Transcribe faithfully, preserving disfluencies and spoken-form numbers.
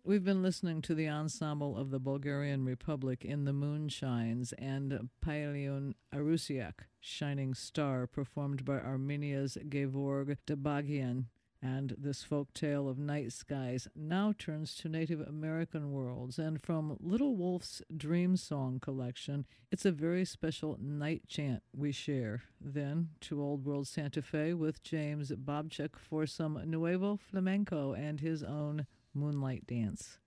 We've been listening to the ensemble of the Bulgarian Republic in the Moonshines and Pailion Arusiak, Shining Star, performed by Armenia's Gevorg Debagian. And this folk tale of night skies now turns to Native American worlds. And from Little Wolf's Dream Song collection, it's a very special night chant we share. Then to Old World Santa Fe with James Bobchek for some Nuevo Flamenco and his own Moonlight Dance.